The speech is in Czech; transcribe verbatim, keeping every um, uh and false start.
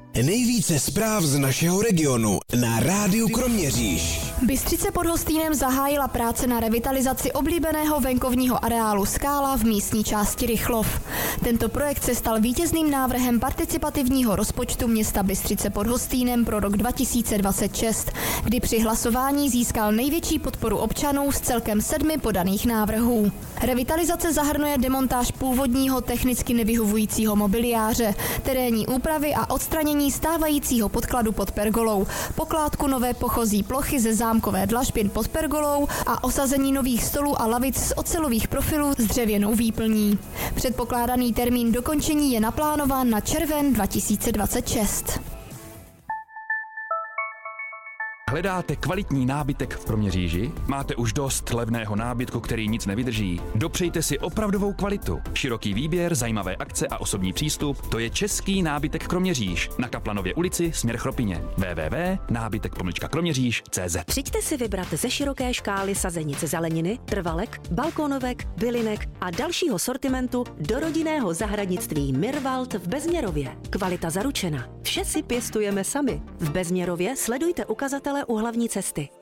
Nejvíce zpráv z našeho regionu na Rádiu Kroměříž. Bystřice pod Hostýnem zahájila práce na revitalizaci oblíbeného venkovního areálu Skála v místní části Rychlov. Tento projekt se stal vítězným návrhem participativního rozpočtu města Bystřice pod Hostýnem pro rok dva tisíce dvacet šest, kdy při hlasování získal největší podporu občanů z celkem sedmi podaných návrhů. Revitalizace zahrnuje demontáž původního technicky nevyhovujícího mobiliáře, terénní úpravy a odstranění stávajícího podkladu pod pergolou, pokládku nové pochozí plochy ze zámkové dlažby pod pergolou a osazení nových stolů a lavic z ocelových profilů s dřevěnou výplní. Předpokládaný termín dokončení je naplánován na červen dva tisíce dvacet šest. Hledáte kvalitní nábytek v Kroměříži? Máte už dost levného nábytku, který nic nevydrží? Dopřejte si opravdovou kvalitu. Široký výběr, zajímavé akce a osobní přístup, to je český nábytek Kroměříž. Na Kaplanově ulici, směr Chropině. w w w tečka nábytek pomlčka kroměříž tečka cé zet. Přijďte si vybrat ze široké škály sazenic zeleniny, trvalek, balkónovek, bylinek a dalšího sortimentu do rodinného zahradnictví Mirwald v Bezměrově. Kvalita zaručena. Vše si pěstujeme sami. V Bezměrově sledujte ukazatele u hlavní cesty.